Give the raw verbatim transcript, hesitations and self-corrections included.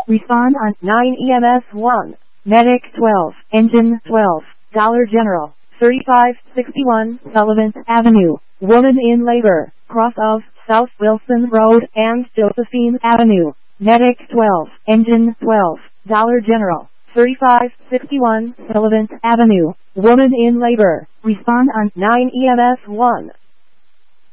Respond on nine E M S one. Medic twelve. Engine twelve. Dollar General. thirty-five sixty-one Sullivan Avenue. Woman in labor. Cross of South Wilson Road and Josephine Avenue. Medic twelve. Engine twelve. Dollar General. thirty-five sixty-one Sullivan Avenue. Woman in labor. Respond on nine E M S one.